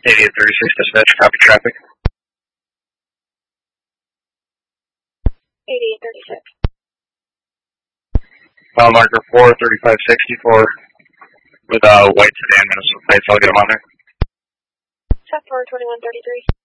8836 dispatch, copy traffic. 8836. Mile marker 43564 with white sedan Minnesota plates. I'll get them on there. Set for 2133.